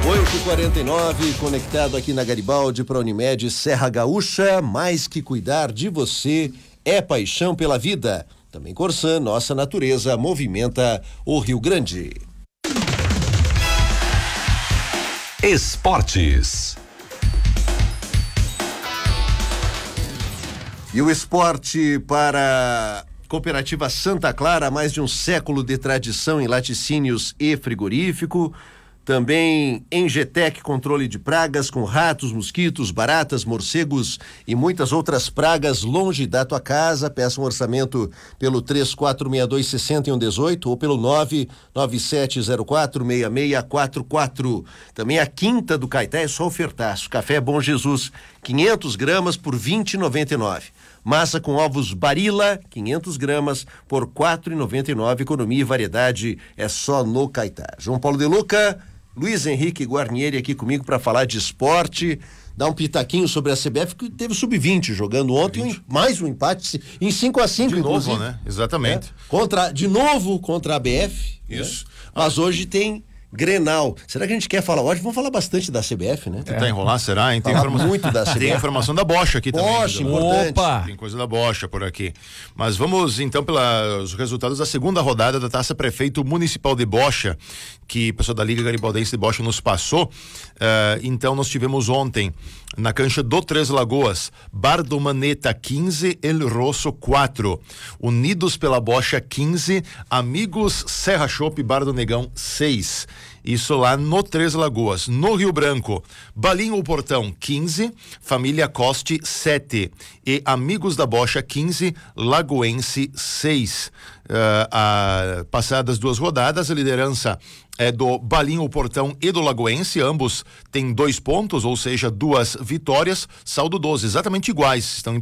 8h49, conectado aqui na Garibaldi para Unimed Serra Gaúcha. Mais que cuidar de você é paixão pela vida. Também Corsan, nossa natureza movimenta o Rio Grande. Esportes. E o esporte para Cooperativa Santa Clara, mais de um século de tradição em laticínios e frigorífico. Também Engetec, controle de pragas com ratos, mosquitos, baratas, morcegos e muitas outras pragas longe da tua casa. Peça um orçamento pelo 3462-6118 ou pelo 99704-6644. Também a Quinta do Caetá é só ofertaço. Café Bom Jesus, 500 gramas por R$20,99. Massa com ovos Barilla, 500 gramas por R$4,99. Economia e variedade é só no Caetá. João Paulo de Luca, Luiz Henrique Guarnieri aqui comigo para falar de esporte, dar um pitaquinho sobre a CBF, que teve sub-20 jogando ontem, mais um empate em 5-5, de inclusive. novo, né? Exatamente. De novo contra a BF. Isso. Né? Mas hoje tem Grenal. Será que a gente quer falar hoje? Vamos falar bastante da CBF, né? Tentar enrolar, será, hein? Tem muito da CBF. Tem informação da Bocha aqui também. Bocha, importante. Opa! Tem coisa da Bocha por aqui. Mas vamos então pelos resultados da segunda rodada da Taça Prefeito Municipal de Bocha, que o pessoal da Liga Garibaldense de Bocha nos passou. Então nós tivemos ontem na cancha do Três Lagoas, Bar do Maneta 15, El Rosso 4, Unidos pela Bocha 15, Amigos Serra Chopp Bar do Negão 6. Isso lá no Três Lagoas. No Rio Branco, Balinho o Portão 15, Família Coste 7 e Amigos da Bocha 15, Lagoense 6. Passadas duas rodadas, a liderança é do Balinho o Portão e do Lagoense, ambos têm 2 pontos, ou seja, 2 vitórias, saldo 12, exatamente iguais, estão